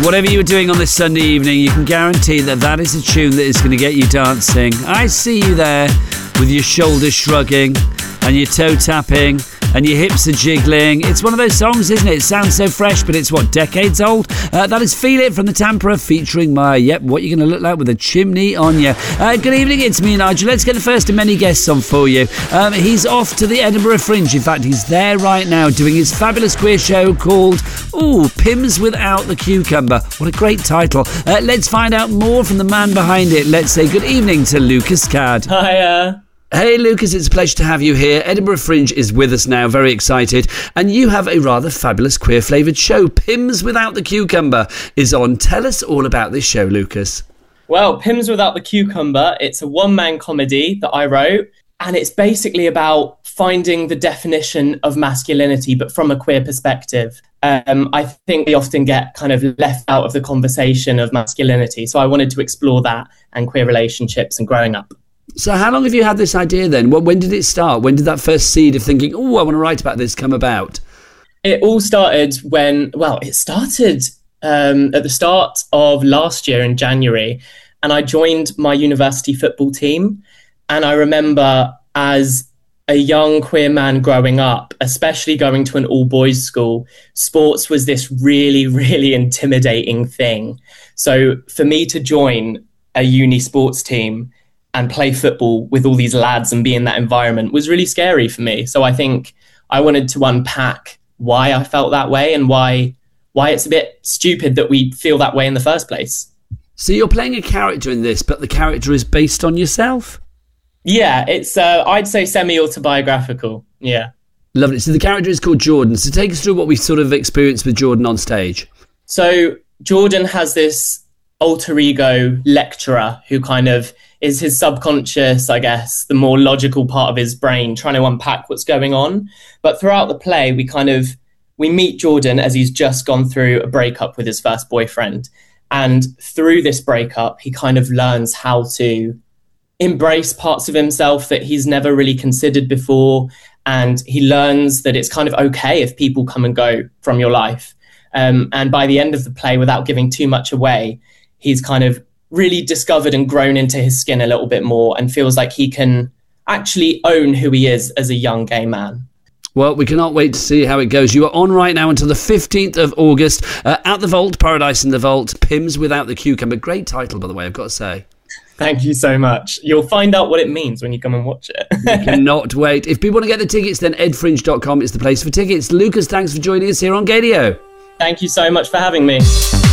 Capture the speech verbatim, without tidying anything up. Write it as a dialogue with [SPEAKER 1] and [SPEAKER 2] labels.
[SPEAKER 1] Whatever you were doing on this Sunday evening, you can guarantee that that is a tune that is going to get you dancing. I see you there with your shoulders shrugging and your toe tapping and your hips are jiggling. It's one of those songs, isn't it? It sounds so fresh, but it's, what, decades old? Uh, that is Feel It from the Tampere featuring my, yep, what you're going to look like with a chimney on you. Uh, good evening, it's me, Nigel. Let's get the first of many guests on for you. Um, he's off to the Edinburgh Fringe. In fact, he's there right now doing his fabulous queer show called, ooh, Pimm's Without the Cucumber. What a great title. Uh, let's find out more from the man behind it. Let's say good evening to Lucas Cadd.
[SPEAKER 2] Hiya.
[SPEAKER 1] Hey Lucas, it's a pleasure to have you here. Edinburgh Fringe is with us now, very excited. And you have a rather fabulous queer flavoured show. Pimm's Without the Cucumber is on. Tell us all about this show, Lucas.
[SPEAKER 2] Well, Pimm's Without the Cucumber, it's a one-man comedy that I wrote. And it's basically about finding the definition of masculinity, but from a queer perspective. Um, I think we often get kind of left out of the conversation of masculinity. So I wanted to explore that and queer relationships and growing up.
[SPEAKER 1] So how long have you had this idea then? When did it start? When did that first seed of thinking, oh, I want to write about this come about?
[SPEAKER 2] It all started when, well, it started um, at the start of last year in January. And I joined my university football team. And I remember as a young queer man growing up, especially going to an all-boys school, sports was this really, really intimidating thing. So for me to join a uni sports team and play football with all these lads and be in that environment was really scary for me. So I think I wanted to unpack why I felt that way and why why it's a bit stupid that we feel that way in the first place.
[SPEAKER 1] So you're playing a character in this, but the character is based on yourself?
[SPEAKER 2] Yeah, it's, uh, I'd say, semi-autobiographical, yeah.
[SPEAKER 1] Lovely. So the character is called Jordan. So take us through what we sort of experienced with Jordan on stage.
[SPEAKER 2] So Jordan has this alter ego lecturer who kind of is his subconscious, I guess, the more logical part of his brain, trying to unpack what's going on. But throughout the play, we kind of, we meet Jordan as he's just gone through a breakup with his first boyfriend. And through this breakup, he kind of learns how to embrace parts of himself that he's never really considered before. And he learns that it's kind of okay if people come and go from your life. Um, and by the end of the play, without giving too much away, he's kind of really discovered and grown into his skin a little bit more and feels like he can actually own who he is as a young gay man.
[SPEAKER 1] Well, we cannot wait to see how it goes. You are on right now until the fifteenth of August uh, at the Vault, Paradise in the Vault, Pimm's Without the Cucumber. Great title, by the way, I've got to say.
[SPEAKER 2] Thank you so much. You'll find out what it means when you come and watch it.
[SPEAKER 1] We cannot wait. If people want to get the tickets, then ed fringe dot com is the place for tickets. Lucas, thanks for joining us here on Gaydio.
[SPEAKER 2] Thank you so much for having me.